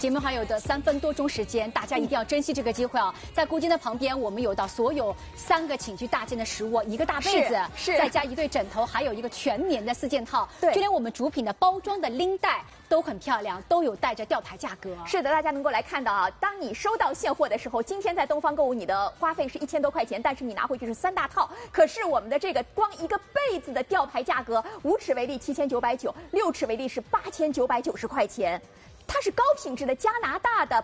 节目还有的3分多钟时间，大家一定要珍惜这个机会啊！在顾晶的旁边，我们有到所有3个寝具大件的实卧，一个大被子， 是再加1对枕头，还有一个全棉的4件套。 对， 就连我们主品的包装的拎带都很漂亮，都有带着吊牌价格。 是的，大家能够来看到啊，当你收到现货的时候，今天在东方购物你的花费是1000多块钱，但是你拿回去是3大套。可是我们的这个光一个被子的吊牌价格，5尺为例7990，6尺为例是8990块钱。它是高品质的加拿大的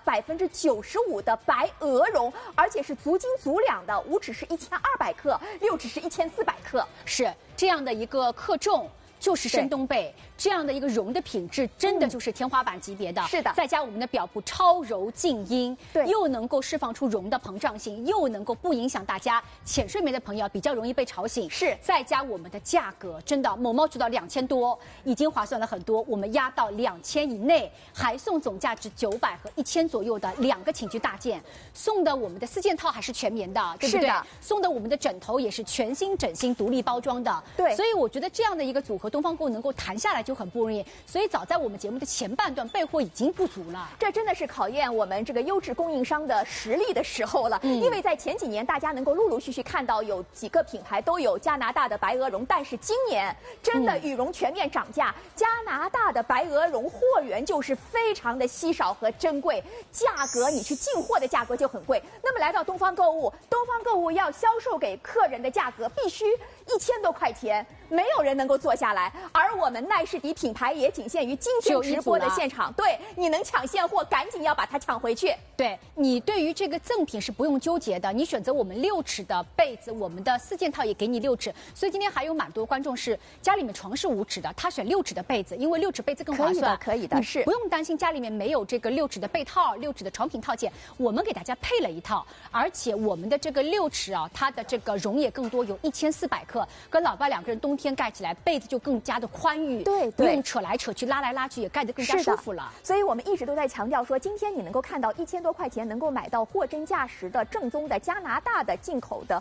95%的白鹅绒，而且是足斤足两的，5尺是1200克，6尺是1400克， 是这样的一个克重。就是深冬被这样的一个绒的品质，真的就是天花板级别的。 是的， 再加我们的表布超柔静音， 对， 又能够释放出绒的膨胀性，又能够不影响大家浅睡眠的朋友比较容易被吵醒。 是， 再加我们的价格，真的某猫渠道2000多，已经划算了很多。我们压到2000以内，还送总价值900和1000左右的2个寝具大件，送的我们的4件套还是全棉的，对不对？ 是的， 送的我们的枕头也是全新整新独立包装的。 对， 所以我觉得这样的一个组合。东方购物能够谈下来就很不容易，所以早在我们节目的前半段备货已经不足了。 这真的是考验我们这个优质供应商的实力的时候了。因为在前几年，大家能够陆陆续续看到有几个品牌都有加拿大的白鹅绒，但是今年真的羽绒全面涨价，加拿大的白鹅绒货源就是非常的稀少和珍贵，价格你去进货的价格就很贵。那么来到东方购物，东方购物要销售给客人的价格必须1000多块钱。没有人能够做下来，而我们奈士迪品牌也仅限于今天直播的现场。对，你能抢现货，赶紧要把它抢回去。 对，你对于这个赠品是不用纠结的，你选择我们6尺的被子，我们的4件套也给你6尺。所以今天还有蛮多观众是家里面床是5尺的，他选6尺的被子，因为6尺被子更划算。 可以的，是不用担心家里面没有这个6尺的被套、6尺的床品套件，我们给大家配了一套，而且我们的这个6尺啊，它的这个绒也更多，有1400克，跟老爸2个人冬天盖起来，被子就更加的宽裕， 对， 不用扯来扯去、拉来拉去，也盖得更加舒服了。 所以我们一直都在强调说，今天你能够看到1000多块钱能够买到货真价实的正宗的加拿大的进口的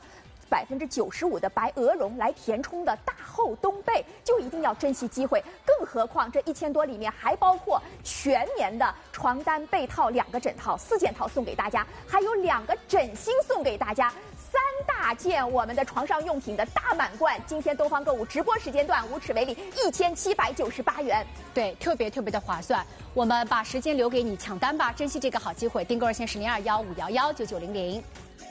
95%的白鹅绒来填充的大厚冬被，就一定要珍惜机会。更何况这1000多里面还包括全棉的床单、被套、2个枕套、4件套送给大家，还有2个枕芯送给大家。3大件我们的床上用品的大满贯，今天东方购物直播时间段5尺为例1798元， 对，特别的划算。我们把时间留给你抢单吧，珍惜这个好机会，订购热线是0215119900。